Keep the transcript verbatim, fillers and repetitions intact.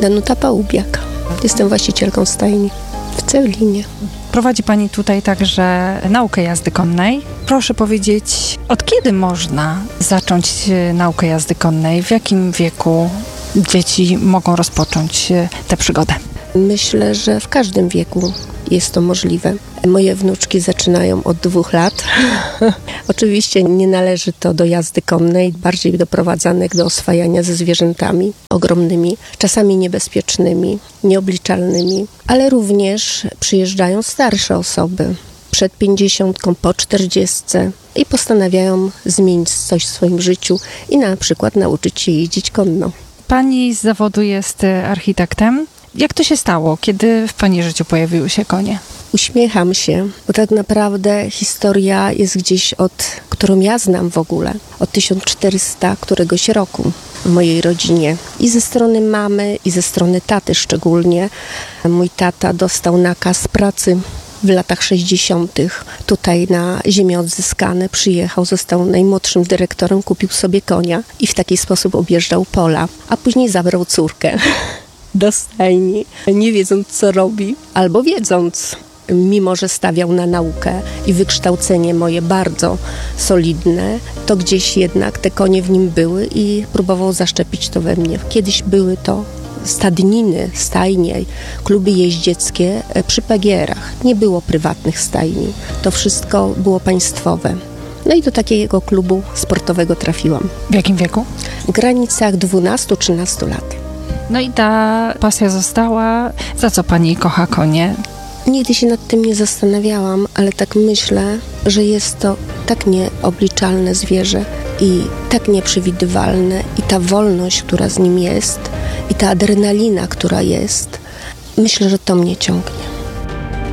Danuta Pałubiak. Jestem właścicielką stajni w Celinie. Prowadzi Pani tutaj także naukę jazdy konnej. Proszę powiedzieć, od kiedy można zacząć naukę jazdy konnej? W jakim wieku dzieci mogą rozpocząć tę przygodę? Myślę, że w każdym wieku jest to możliwe. Moje wnuczki zaczynają od dwóch lat. Oczywiście nie należy to do jazdy konnej, bardziej doprowadzanych do oswajania ze zwierzętami ogromnymi, czasami niebezpiecznymi, nieobliczalnymi, ale również przyjeżdżają starsze osoby przed pięćdziesiątką, po czterdziestce i postanawiają zmienić coś w swoim życiu i na przykład nauczyć się jeździć konno. Pani z zawodu jest architektem. Jak to się stało, kiedy w Pani życiu pojawiły się konie? Uśmiecham się, bo tak naprawdę historia jest gdzieś od, którą ja znam w ogóle, od tysiąc czterysta któregoś roku w mojej rodzinie. I ze strony mamy, i ze strony taty szczególnie. Mój tata dostał nakaz pracy w latach sześćdziesiątych. Tutaj na ziemię odzyskane przyjechał, został najmłodszym dyrektorem, kupił sobie konia i w taki sposób objeżdżał pola, a później zabrał córkę do stajni, nie wiedząc co robi, albo wiedząc, mimo że stawiał na naukę i wykształcenie moje bardzo solidne, to gdzieś jednak te konie w nim były i próbował zaszczepić to we mnie. Kiedyś były to stadniny, stajnie, kluby jeździeckie przy P G R-ach. Nie było prywatnych stajni. To wszystko było państwowe. No i do takiego klubu sportowego trafiłam. W jakim wieku? W granicach dwunastu trzynastu lat. No i ta pasja została. Za co Pani kocha konie? Nigdy się nad tym nie zastanawiałam, ale tak myślę, że jest to tak nieobliczalne zwierzę i tak nieprzewidywalne i ta wolność, która z nim jest i ta adrenalina, która jest, myślę, że to mnie ciągnie.